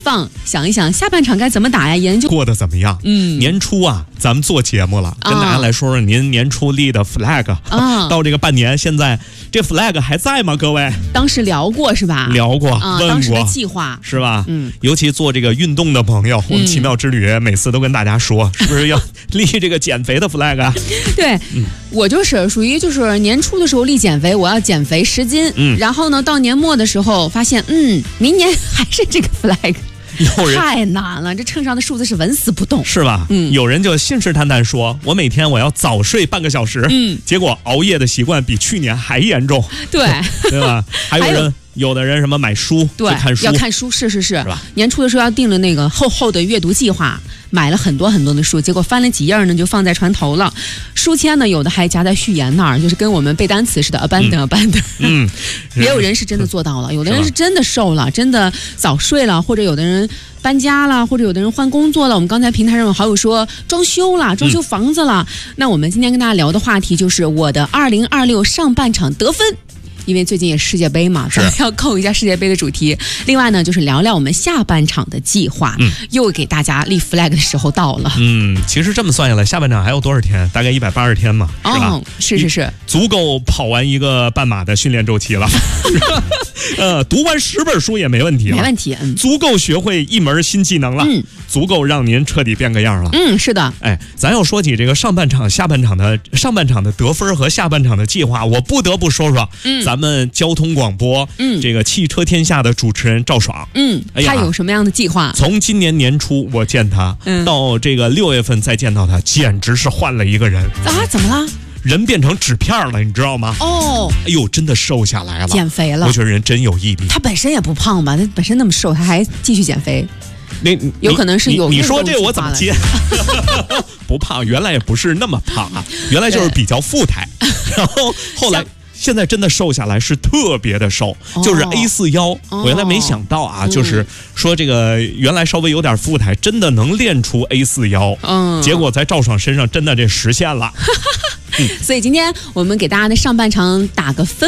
想一想下半场该怎么打呀？研究过得怎么样？年初啊，咱们做节目了，跟大家来说说您年初立的 flag 啊。到这个半年，现在这 flag 还在吗？各位， 当时聊过是吧？ 聊过，问过， 当时的计划是吧？尤其做这个运动的朋友，我们奇妙之旅每次都跟大家说，是不是要立这个减肥的 flag 啊？ 对，我就是属于就是年初的时候立减肥，我要减肥10斤，然后呢，到年末的时候发现，明年还是这个 flag。太难了，这秤上的数字是纹丝不动， 是吧？有人就信誓旦旦说，我每天我要早睡半个小时，结果熬夜的习惯比去年还严重， 对吧？还有的人什么买书， 对， 看书要看书，是吧？ 年初的时候要定了那个厚的阅读计划，买了很多的书，结果翻了几页呢，就放在船头了。书签呢，有的还夹在序言那儿，就是跟我们背单词似的 abandon。也有人是真的做到了，有的人是真的瘦了，真的早睡了，或者有的人搬家了，或者有的人换工作了。我们刚才平台上有好友说装修房子了。那我们今天跟大家聊的话题就是我的2026上半场得分。因为最近也世界杯嘛，咱们要扣一下世界杯的主题。另外呢，就是聊聊我们下半场的计划。又给大家立 flag 的时候到了。 其实这么算下来，下半场还有多少天？大概180天嘛，是吧？ 是， 足够跑完一个半马的训练周期了。读完10本书也没问题了， 没问题。 足够学会一门新技能了，足够让您彻底变个样了。 是的。 咱要说起这个上半场、下半场的上半场的得分和下半场的计划，我不得不说说，咱们交通广播，这个汽车天下的主持人赵爽， 他有什么样的计划？ 从今年年初我见他，到这个6月份再见到他，简直是换了一个人啊！怎么了？ 人变成纸片了，你知道吗？哎呦，真的瘦下来了， 减肥了。 我觉得人真有毅力。 他本身也不胖吧？他本身那么瘦，他还继续减肥。有可能是有你说这我怎么接？不胖，原来也不是那么胖啊，原来就是比较富态，然后后来。现在真的瘦下来是特别的瘦，就是 A4 腰。我原来没想到啊，就是说这个原来稍微有点富态，真的能练出 A4 腰。结果在赵爽身上真的这实现了。 所以今天我们给大家的上半场打个分。